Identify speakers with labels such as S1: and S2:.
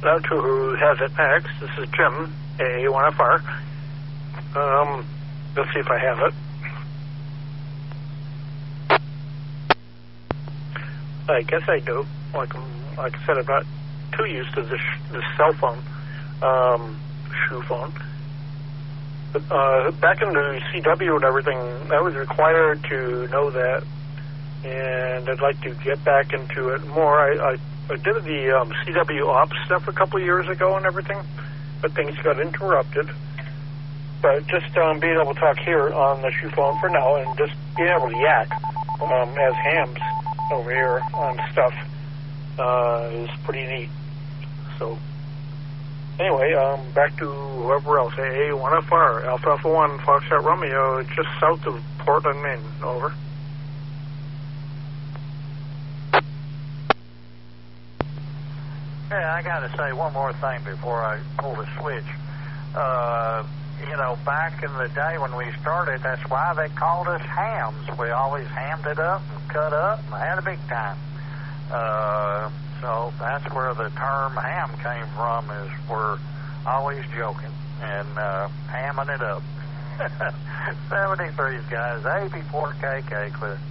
S1: Now to who has it next. This is Jim, A1FR. Let's see if I have it. I guess I do. Like I said, I'm not too used to this cell phone, shoe phone. But back in the CW and everything, I was required to know that, and I'd like to get back into it more. I did the CW ops stuff a couple of years ago and everything, but things got interrupted. But just being able to talk here on the shoe phone for now and just being able to yak as hams over here on stuff is pretty neat. So anyway, back to whoever else. A1FR, Alpha 1, Foxtrot Romeo, just south of Portland, Maine. Over.
S2: Yeah, I got to say one more thing before I pull the switch. Back in the day when we started, that's why they called us hams. We always hammed it up and cut up and had a big time. So that's where the term ham came from, is we're always joking and hamming it up. 73s, guys. A before KK, clear.